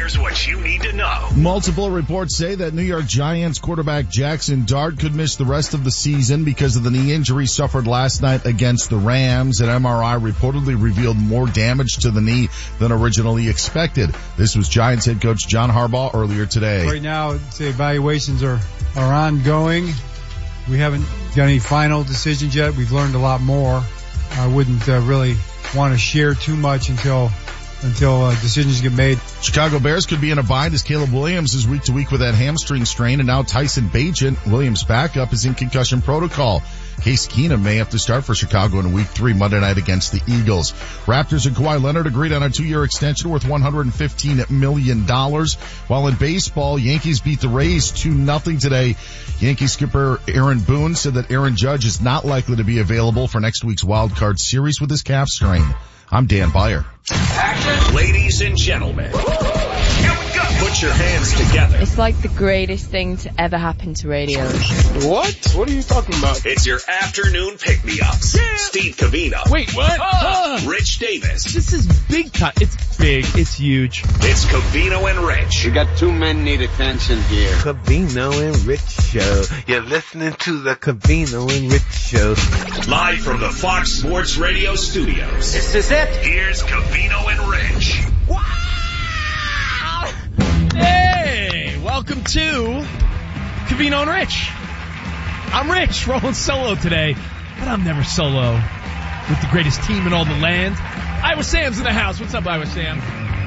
Here's what you need to know. Multiple reports say that New York Giants quarterback Jackson Dart could miss the rest of the season because of the knee injury suffered last night against the Rams. An MRI reportedly revealed more damage to the knee than originally expected. This was Giants head coach John Harbaugh earlier today. Right now, the evaluations are ongoing. We haven't got any final decisions yet. We've learned a lot more. I wouldn't really want to share too much until decisions get made. Chicago Bears could be in a bind as Caleb Williams is week to week with that hamstring strain, and now Tyson Bagent, Williams' backup, is in concussion protocol. Case Keenum may have to start for Chicago in week 3 Monday night against the Eagles. Raptors and Kawhi Leonard agreed on a 2-year extension worth $115 million. While in baseball, Yankees beat the Rays 2-0 today. Yankees skipper Aaron Boone said that Aaron Judge is not likely to be available for next week's wild card series with his calf strain. I'm Dan Beyer. Action. Ladies and gentlemen, here we go. Put your hands together. It's like the greatest thing to ever happen to radio. What? What are you talking about? It's your afternoon pick-me-ups. Yeah. Steve Covino. Wait, what? Rich Davis. This is big time. It's big. It's huge. It's Covino and Rich. We got 2 men need attention here. Covino and Rich Show. You're listening to the Covino and Rich Show. Live from the Fox Sports Radio studios. This is it. Here's Covino and Rich. Wow! Hey, welcome to Covino and Rich. I'm Rich, rolling solo today, but I'm never solo with the greatest team in all the land. Iowa Sam's in the house. What's up, Iowa Sam?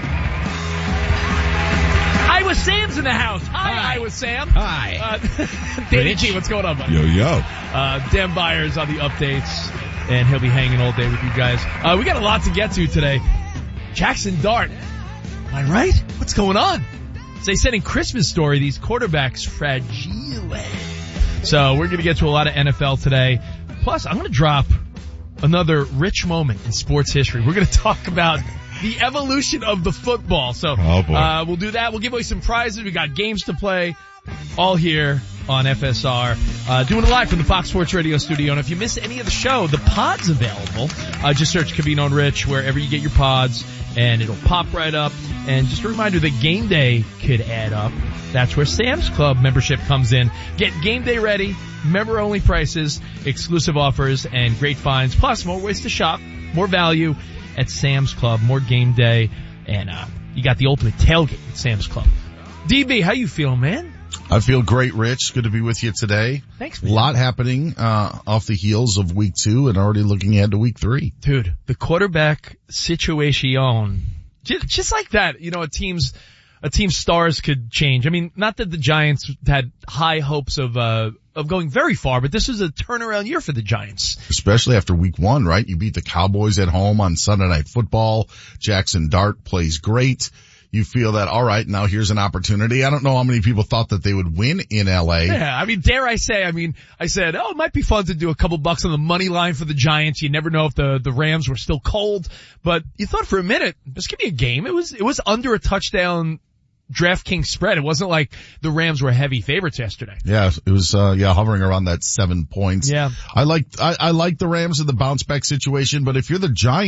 Iowa Sam's in the house. Hi. Iowa Sam. Hi. Danny G, what's going on, buddy? Yo. Dan Byers on the updates, and he'll be hanging all day with you guys. We got a lot to get to today. Jackson Dart. Am I right? What's going on? So they said in Christmas Story, these quarterbacks fragile. So we're going to get to a lot of NFL today. Plus, I'm going to drop another rich moment in sports history. We're going to talk about the evolution of the football. So we'll do that. We'll give away some prizes. We got games to play. All here on FSR. Doing it live from the Fox Sports Radio studio. And if you miss any of the show, the pod's available. Just search Covino and Rich wherever you get your pods, and it'll pop right up. And just a reminder that game day could add up. That's where Sam's Club membership comes in. Get game day ready, member-only prices, exclusive offers, and great finds. Plus, more ways to shop, more value at Sam's Club, more game day, and you got the ultimate tailgate at Sam's Club. DB, how you feeling, man? I feel great, Rich. Good to be with you today. Thanks, man. A lot happening off the heels of week 2 and already looking ahead to week 3. Dude, the quarterback situation, just like that, you know, a team's stars could change. I mean, not that the Giants had high hopes of going very far, but this is a turnaround year for the Giants. Especially after week 1, right? You beat the Cowboys at home on Sunday Night Football. Jackson Dart plays great. You feel that, all right, now here's an opportunity. I don't know how many people thought that they would win in LA. Yeah, I mean, dare I say, I said, it might be fun to do a couple bucks on the money line for the Giants. You never know if the Rams were still cold, but you thought for a minute, just give me a game. It was under a touchdown DraftKings spread. It wasn't like the Rams were heavy favorites yesterday. Yeah, it was, hovering around that 7 points. Yeah. I like the Rams in the bounce back situation, but if you're the Giants,